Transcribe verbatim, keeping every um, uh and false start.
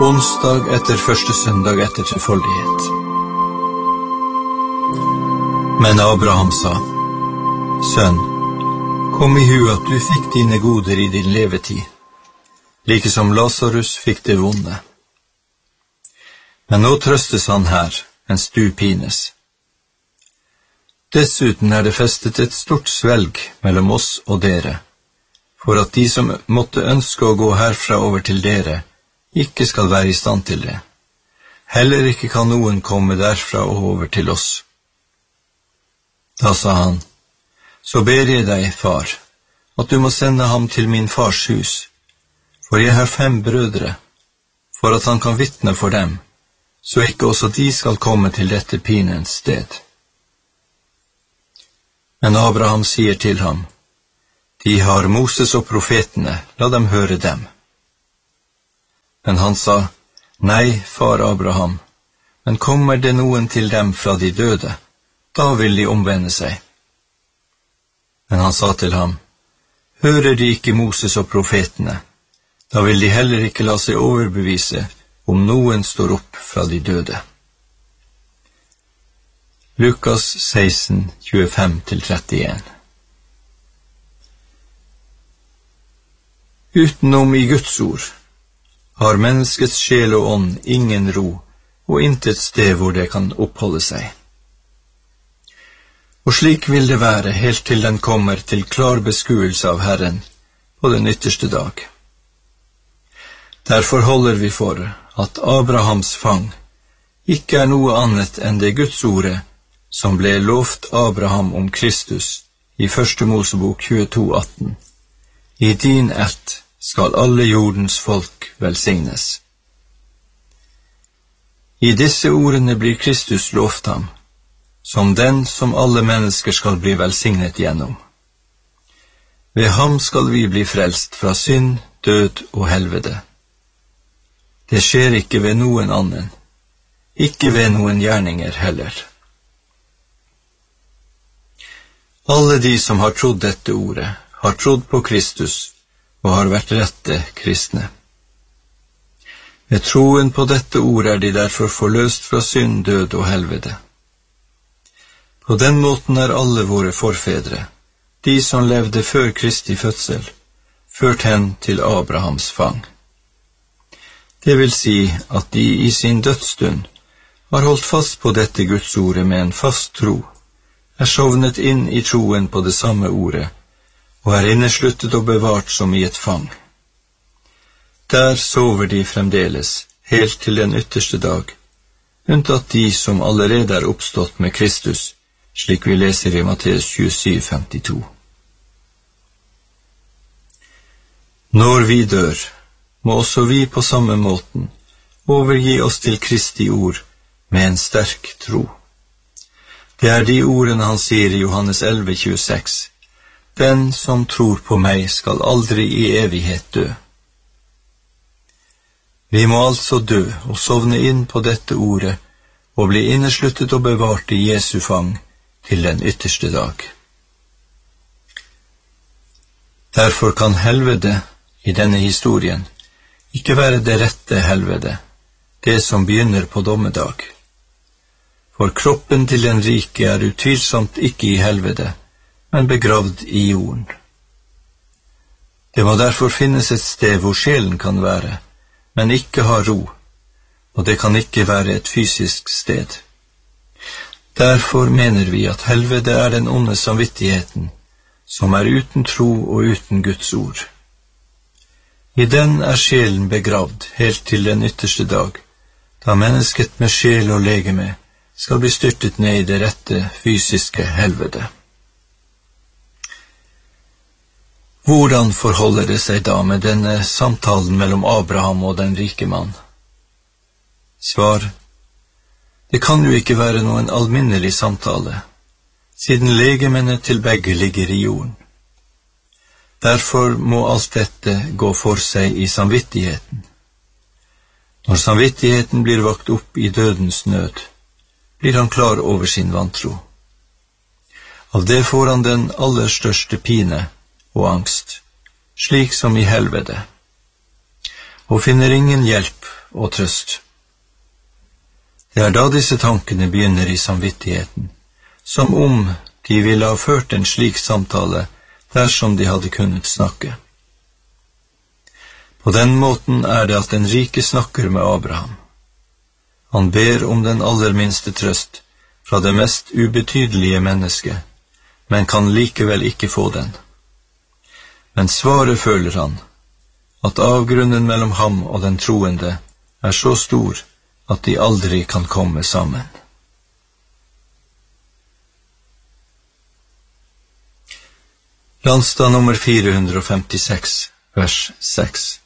Onsdag etter første søndag etter tilfoldighet. Men Abraham sa, Sønn, kom i hu at du fikk dine goder i din levetid, like som Lazarus fikk det vonde. Men nå trøstes han her, mens du pines. Dessuten er det festet et stort svelg mellom oss og dere, for at de som måtte ønske å gå herfra over til dere, ikke skal være i stand til det. Heller ikke kan noen komme derfra og over til oss. Da sa han, så ber jeg deg, far, at du må sende ham til min fars hus, for jeg har fem brødre, for at han kan vitne for dem, så ikke også de skal komme til dette pinens sted. Men Abraham sier til ham, de har Moses og profetene, la dem høre dem. Men han sa, nei, far Abraham, men kommer det noen til dem fra de døde, da vil de omvende seg. Men han sa til ham, hører de ikke Moses og profetene, da vil de heller ikke la seg overbevise om noen står opp fra de døde. Lukas seksten, tjuefem til trettien. Utenom i Guds ord har menneskets sjel og ånd ingen ro, og intet sted hvor det kan oppholde seg. Og slik vil det være helt til den kommer til klar beskuelse av Herren på den ytterste dag. Derfor holder vi for at Abrahams fang ikke er noe annet enn det Guds ordet som ble lovt Abraham om Kristus i første Mosebok tjueto, atten. I din ett skal alle jordens folk velsignes. I disse ordene blir Kristus lovt ham, som den som alle mennesker skal bli velsignet gjennom. Ved ham skal vi bli frelst fra synd, død og helvete. Det skjer ikke ved noen annen, ikke ved noen gjerninger heller. Alle de som har trodd dette ordet, har trodd på Kristus, og har vært rette kristne. Ved troen på dette ord er de derfor forløst fra synd, død og helvete. På den måten er alle våre forfedre, de som levde før Kristi fødsel, ført hen til Abrahams fang. Det vil si at de i sin dødsstund har holdt fast på dette Guds ordet med en fast tro, er sovnet inn i troen på det samme ordet, og er innesluttet og bevart som i et fang. Der sover de fremdeles, helt til den ytterste dag, unntatt de som allerede er oppstått med Kristus, slik vi leser i Matteus tjuesju, femtito. Når vi dør, må også vi på samme måten overgi oss til Kristi ord med en sterk tro. Det er de ordene han sier i Johannes elleve, tjueseks. Den som tror på meg skal aldri i evighet dø. Vi må altså dø og sovne inn på dette ordet og bli innesluttet og bevart i Jesu fang til den ytterste dag. Derfor kan helvete i denne historien ikke være det rette helvete, det som begynner på dommedag. For kroppen til den rike er utvilsomt ikke i helvete, men begravd i jorden. Det må derfor finnes et sted hvor sjelen kan være, men ikke ha ro, og det kan ikke være et fysisk sted. Derfor mener vi at helvete er den onde samvittigheten, som er uten tro og uten Guds ord. I den er sjelen begravd helt til den ytterste dag, da mennesket med sjel og legeme skal bli styrtet ned i det rette fysiske helvete. Hvordan forholder det seg da med denne samtalen mellom Abraham og den rike mann? Svar: det kan jo ikke være noen alminnelig samtale, siden legemene til begge ligger i jorden. Derfor må alt dette gå for seg i samvittigheten. Når samvittigheten blir vakt opp i dødens nød, blir han klar over sin vantro. Av det får han den aller største pine og angst, slik som i helvete. og finner ingen hjelp og trøst. Det er da disse tankene begynner i samvittigheten, som om de ville ha ført en slik samtale dersom de hadde kunnet snakke. På den måten er det at den rike snakker med Abraham. Han ber om den aller minste trøst fra det mest ubetydelige mennesket, men kan likevel ikke få den. Men svaret føler han, at avgrunnen mellom ham og den troende er så stor at de aldri kan komme sammen. Landstad nummer fire hundre og femtiseks, vers seks.